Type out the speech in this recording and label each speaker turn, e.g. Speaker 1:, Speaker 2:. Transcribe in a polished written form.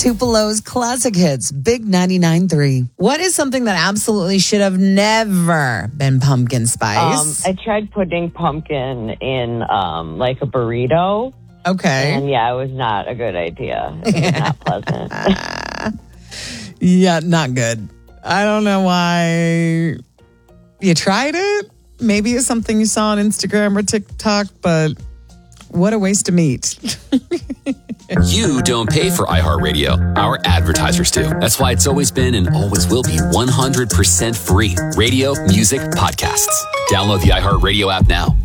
Speaker 1: Tupelo's classic hits, Big 99.3. What is something that absolutely should have never been pumpkin spice?
Speaker 2: I tried putting pumpkin in like a burrito.
Speaker 1: Okay.
Speaker 2: And yeah, it was not a good idea. It was not pleasant.
Speaker 1: Yeah, not good. I don't know why you tried it. Maybe it's something you saw on Instagram or TikTok, but what a waste of meat.
Speaker 3: You don't pay for iHeartRadio. Our advertisers do. That's why it's always been and always will be 100% free. Radio, music, podcasts. Download the iHeartRadio app now.